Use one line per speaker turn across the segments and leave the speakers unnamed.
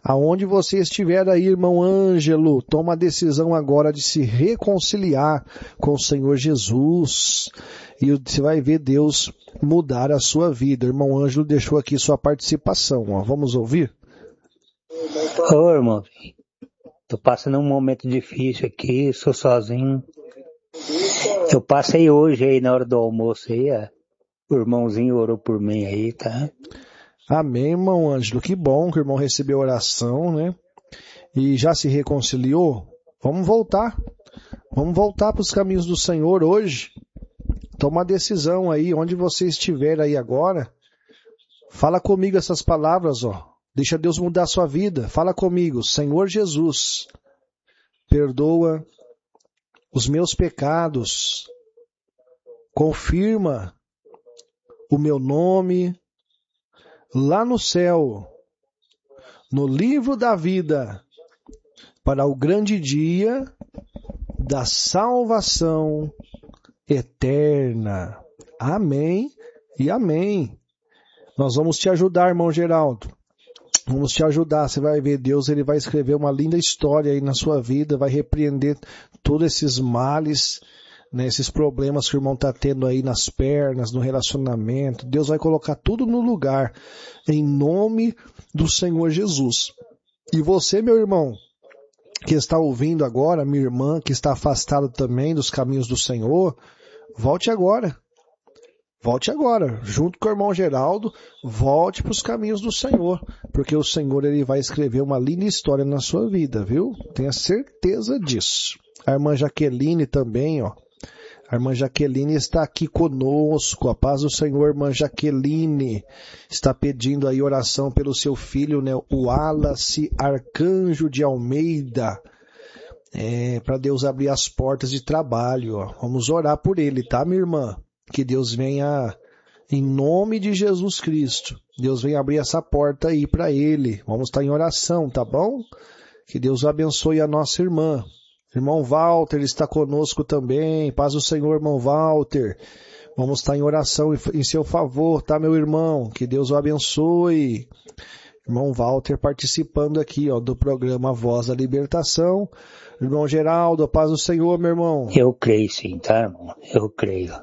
Aonde você estiver aí, irmão Ângelo, toma a decisão agora de se reconciliar com o Senhor Jesus. E você vai ver Deus mudar a sua vida. O irmão Ângelo deixou aqui sua participação. Ó. Vamos ouvir?
Ô, irmão, tô passando um momento difícil aqui, sou sozinho. Eu passei hoje aí na hora do almoço aí, o irmãozinho orou por mim aí, tá?
Amém, irmão Ângelo. Que bom que o irmão recebeu oração, né? E já se reconciliou? Vamos voltar. Vamos voltar para os caminhos do Senhor hoje. Toma uma decisão aí, onde você estiver aí agora. Fala comigo essas palavras, ó. Deixa Deus mudar a sua vida. Fala comigo. Senhor Jesus, perdoa os meus pecados. Confirma o meu nome lá no céu, no livro da vida, para o grande dia da salvação eterna. Amém e amém. Nós vamos te ajudar, irmão Geraldo. Vamos te ajudar. Você vai ver Deus, Ele vai escrever uma linda história aí na sua vida, vai repreender todos esses males, né, esses problemas que o irmão está tendo aí nas pernas, no relacionamento. Deus vai colocar tudo no lugar, em nome do Senhor Jesus. E você, meu irmão, que está ouvindo agora, minha irmã, que está afastado também dos caminhos do Senhor, volte agora. Volte agora, junto com o irmão Geraldo, volte para os caminhos do Senhor, porque o Senhor Ele vai escrever uma linda história na sua vida, viu? Tenha certeza disso. A irmã Jaqueline também, ó. A irmã Jaqueline está aqui conosco. A paz do Senhor, irmã Jaqueline. Está pedindo aí oração pelo seu filho, né? O Wallace Arcanjo de Almeida. Para Deus abrir as portas de trabalho, ó. Vamos orar por ele, tá, minha irmã? Que Deus venha, em nome de Jesus Cristo, Deus venha abrir essa porta aí para ele. Vamos estar em oração, tá bom? Que Deus abençoe a nossa irmã. Irmão Walter está conosco também. Paz do Senhor, irmão Walter. Vamos estar em oração em seu favor, tá, meu irmão? Que Deus o abençoe. Irmão Walter participando aqui, ó, do programa Voz da Libertação. Irmão Geraldo, paz do Senhor, meu irmão.
Eu creio sim, tá, irmão? Eu creio.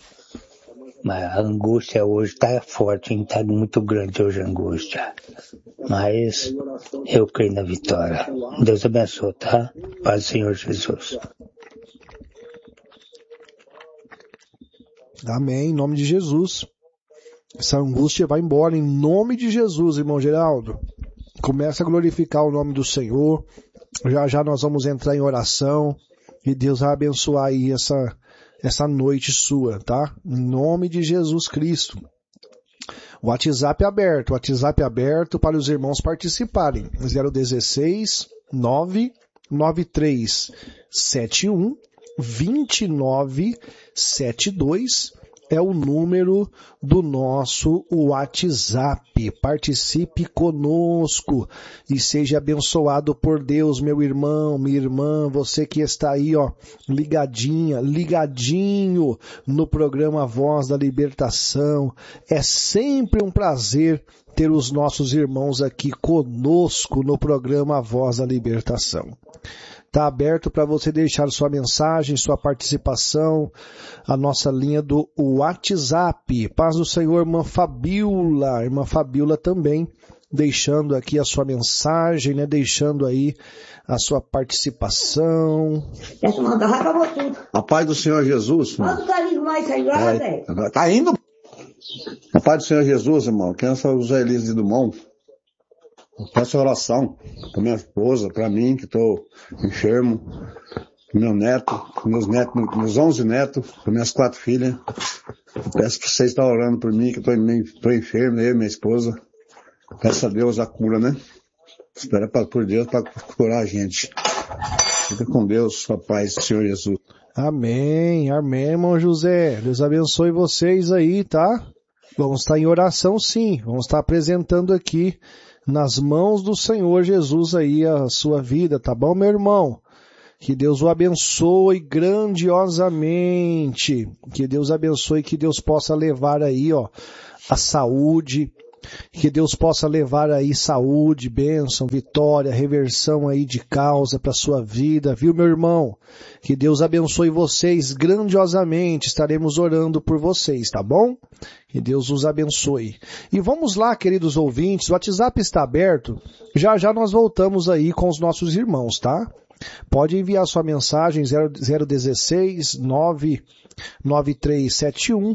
Mas a angústia hoje está forte, hein? Tá muito grande hoje a angústia. Mas eu creio na vitória. Deus abençoe, tá? Paz do Senhor Jesus.
Amém, em nome de Jesus. Essa angústia vai embora em nome de Jesus, irmão Geraldo. Começa a glorificar o nome do Senhor. Já já nós vamos entrar em oração e Deus vai abençoar aí essa noite sua, tá? Em nome de Jesus Cristo. WhatsApp aberto para os irmãos participarem. 016 993 71 2972 é o número do nosso WhatsApp. Participe conosco e seja abençoado por Deus, meu irmão, minha irmã, você que está aí, ó, ligadinho no programa Voz da Libertação. É sempre um prazer ter os nossos irmãos aqui conosco no programa Voz da Libertação. Está aberto para você deixar sua mensagem, sua participação, a nossa linha do WhatsApp. Paz do Senhor, irmã Fabiola. Irmã Fabiola também deixando aqui a sua mensagem, né? Deixando aí a sua participação.
A paz do Senhor Jesus. Tá indo? A paz do Senhor Jesus, irmão. Quem é o José Elias de Dumont? Peço oração para minha esposa, para mim, que estou enfermo, para meu neto, meus 11 netos, para minhas 4 filhas. Peço para vocês estarem orando por mim, que estou enfermo, eu e minha esposa. Peço a Deus a cura, né? Espera por Deus para curar a gente. Fica com Deus, a paz do Senhor Jesus.
Amém, amém, irmão José. Deus abençoe vocês aí, tá? Vamos estar em oração, sim. Vamos estar apresentando aqui nas mãos do Senhor Jesus aí a sua vida, tá bom, meu irmão? Que Deus o abençoe grandiosamente. Que Deus abençoe, que Deus possa levar aí, ó, a saúde, Que Deus possa levar aí saúde, bênção, vitória, reversão aí de causa para sua vida, viu, meu irmão? Que Deus abençoe vocês grandiosamente, estaremos orando por vocês, tá bom? Que Deus os abençoe. E vamos lá, queridos ouvintes, o WhatsApp está aberto, já já nós voltamos aí com os nossos irmãos, tá? Pode enviar sua mensagem 016 99371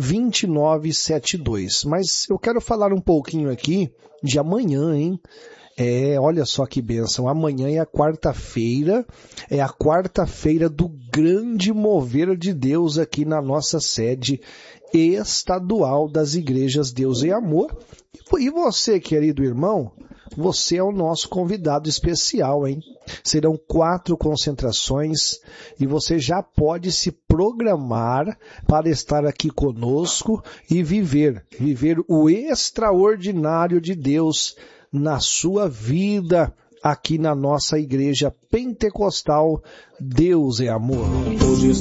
2972. Mas eu quero falar um pouquinho aqui de amanhã, hein? Olha só que bênção. Amanhã é a quarta-feira do grande mover de Deus aqui na nossa sede estadual das Igrejas Deus e Amor. E você, querido irmão, você é o nosso convidado especial, hein? Serão 4 concentrações e você já pode se programar para estar aqui conosco e viver o extraordinário de Deus na sua vida aqui na nossa igreja pentecostal Deus é Amor.